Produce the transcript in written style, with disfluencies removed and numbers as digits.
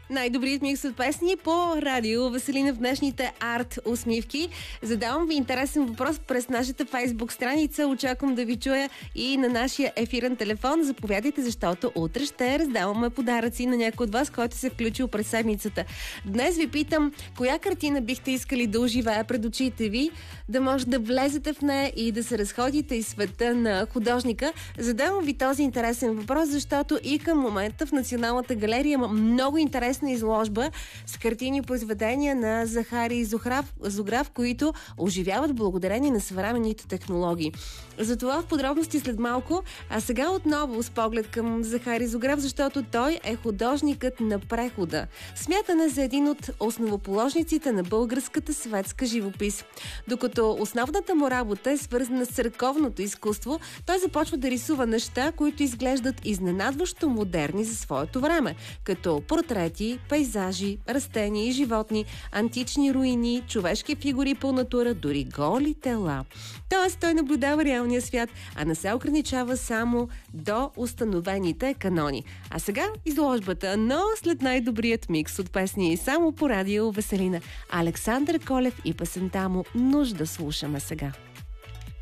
Най-добрият микс от песни по радио Веселина в днешните арт усмивки. Задавам ви интересен въпрос през нашата фейсбук страница. Очаквам да ви чуя и на нашия ефирен телефон. Заповядайте, защото утре ще раздаваме подаръци на някой от вас, който се е включил през седмицата. Днес ви питам, коя картина бихте искали да оживее пред очите ви, да може да влезете в нея и да се разходите из света на художника. Задавам ви този интересен въпрос, защото и към момента в Националната галерия има много интересна изложба с картини и произведения на Захари Зограф, които оживяват благодарение на съвременните технологии. Затова в подробности след малко, а сега отново с поглед към Захари Зограф, защото той е художникът на прехода. Смятан е за един от основоположниците на българската светска живопис. Докато основната му работа е свързана с църковното изкуство, той започва да рисува неща, които изглеждат изненадващо модерни за своето време, като портрети, пейзажи, растения и животни, антични руини, човешки фигури по натура, дори голи тела. Тоест той наблюдава реалния свят, а не се ограничава само до установените канони. А сега изложбата, но след най-добрият микс от песни само по радио Веселина. Александър Колев и песента му "Нужда" слушаме сега.